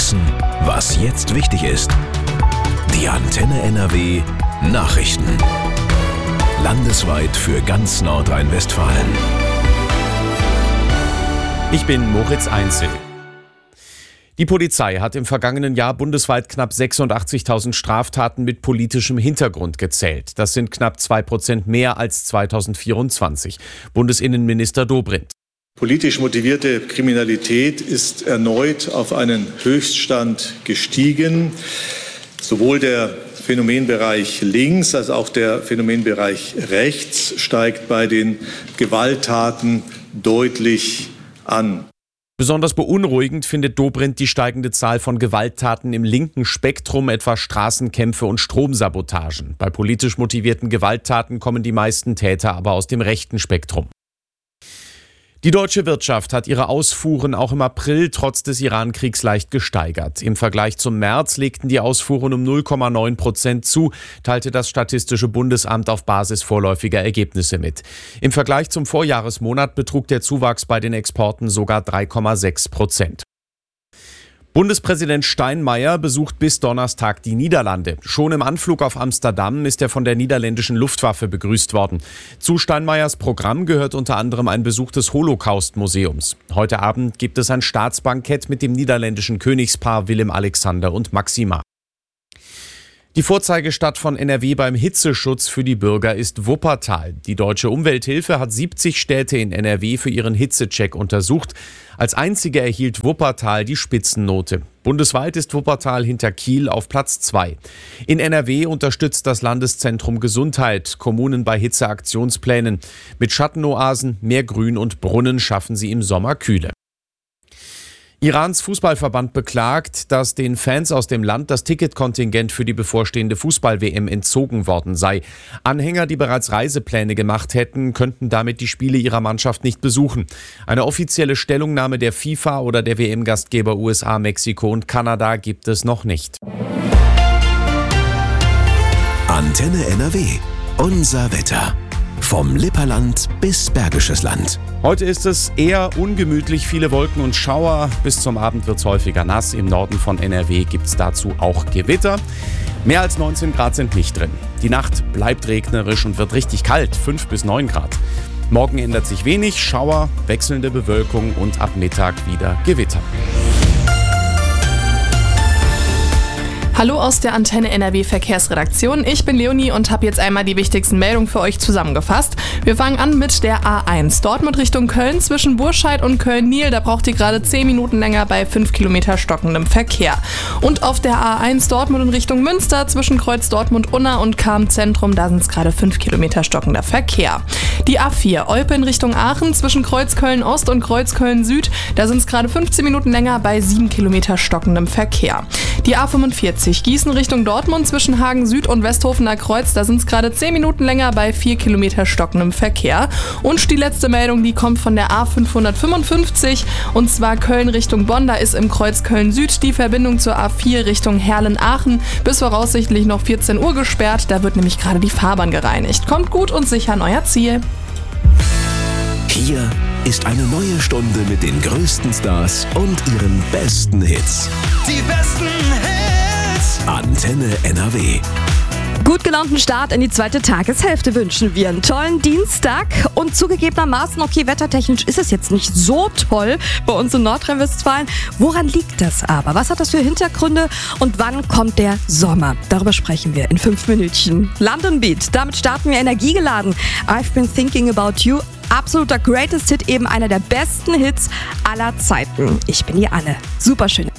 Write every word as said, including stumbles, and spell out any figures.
wissen, was jetzt wichtig ist. Die Antenne N R W Nachrichten. Landesweit für ganz Nordrhein-Westfalen. Ich bin Moritz Einzel. Die Polizei hat im vergangenen Jahr bundesweit knapp sechsundachtzigtausend Straftaten mit politischem Hintergrund gezählt. Das sind knapp zwei Prozent mehr als zweitausendvierundzwanzig. Bundesinnenminister Dobrindt. Politisch motivierte Kriminalität ist erneut auf einen Höchststand gestiegen. Sowohl der Phänomenbereich links als auch der Phänomenbereich rechts steigt bei den Gewalttaten deutlich an. Besonders beunruhigend findet Dobrindt die steigende Zahl von Gewalttaten im linken Spektrum, etwa Straßenkämpfe und Stromsabotagen. Bei politisch motivierten Gewalttaten kommen die meisten Täter aber aus dem rechten Spektrum. Die deutsche Wirtschaft hat ihre Ausfuhren auch im April trotz des Iran-Kriegs leicht gesteigert. Im Vergleich zum März legten die Ausfuhren um null Komma neun Prozent zu, teilte das Statistische Bundesamt auf Basis vorläufiger Ergebnisse mit. Im Vergleich zum Vorjahresmonat betrug der Zuwachs bei den Exporten sogar drei Komma sechs Prozent. Bundespräsident Steinmeier besucht bis Donnerstag die Niederlande. Schon im Anflug auf Amsterdam ist er von der niederländischen Luftwaffe begrüßt worden. Zu Steinmeiers Programm gehört unter anderem ein Besuch des Holocaust-Museums. Heute Abend gibt es ein Staatsbankett mit dem niederländischen Königspaar Willem Alexander und Maxima. Die Vorzeigestadt von N R W beim Hitzeschutz für die Bürger ist Wuppertal. Die Deutsche Umwelthilfe hat siebzig Städte in N R W für ihren Hitzecheck untersucht. Als einzige erhielt Wuppertal die Spitzennote. Bundesweit ist Wuppertal hinter Kiel auf Platz zwei. In N R W unterstützt das Landeszentrum Gesundheit Kommunen bei Hitzeaktionsplänen. Mit Schattenoasen, mehr Grün und Brunnen schaffen sie im Sommer Kühle. Irans Fußballverband beklagt, dass den Fans aus dem Land das Ticketkontingent für die bevorstehende Fußball-W M entzogen worden sei. Anhänger, die bereits Reisepläne gemacht hätten, könnten damit die Spiele ihrer Mannschaft nicht besuchen. Eine offizielle Stellungnahme der FIFA oder der W M-Gastgeber U S A, Mexiko und Kanada gibt es noch nicht. Antenne N R W. Unser Wetter. Vom Lipperland bis Bergisches Land. Heute ist es eher ungemütlich, viele Wolken und Schauer. Bis zum Abend wird es häufiger nass. Im Norden von N R W gibt es dazu auch Gewitter. Mehr als neunzehn Grad sind nicht drin. Die Nacht bleibt regnerisch und wird richtig kalt, fünf bis neun Grad. Morgen ändert sich wenig, Schauer, wechselnde Bewölkung und ab Mittag wieder Gewitter. Hallo aus der Antenne N R W Verkehrsredaktion. Ich bin Leonie und habe jetzt einmal die wichtigsten Meldungen für euch zusammengefasst. Wir fangen an mit der A eins. Dortmund Richtung Köln zwischen Burscheid und Köln-Niel. Da braucht ihr gerade zehn Minuten länger bei fünf Kilometer stockendem Verkehr. Und auf der A eins Dortmund in Richtung Münster zwischen Kreuz Dortmund-Unna und Cham-Zentrum. Da sind es gerade fünf Kilometer stockender Verkehr. Die A vier Olpe in Richtung Aachen zwischen Kreuz Köln-Ost und Kreuz Köln-Süd. Da sind es gerade fünfzehn Minuten länger bei sieben Kilometer stockendem Verkehr. Die A fünfundvierzig Gießen Richtung Dortmund zwischen Hagen Süd und Westhofener Kreuz, da sind es gerade zehn Minuten länger bei vier Kilometer stockendem Verkehr. Und die letzte Meldung, die kommt von der A fünfhundertfünfundfünfzig und zwar Köln Richtung Bonn. Da ist im Kreuz Köln Süd die Verbindung zur A vier Richtung Herlen-Aachen bis voraussichtlich noch vierzehn Uhr gesperrt. Da wird nämlich gerade die Fahrbahn gereinigt. Kommt gut und sicher an euer Ziel. Hier ist eine neue Stunde mit den größten Stars und ihren besten Hits. Die besten Hits. Antenne N R W. Gut gelaunten Start in die zweite Tageshälfte wünschen wir. Einen tollen Dienstag und zugegebenermaßen, okay, wettertechnisch ist es jetzt nicht so toll bei uns in Nordrhein-Westfalen. Woran liegt das aber? Was hat das für Hintergründe und wann kommt der Sommer? Darüber sprechen wir in fünf Minütchen. London Beat, damit starten wir energiegeladen. I've been thinking about you. Absoluter Greatest Hit, eben einer der besten Hits aller Zeiten. Ich bin die Anne. Superschön.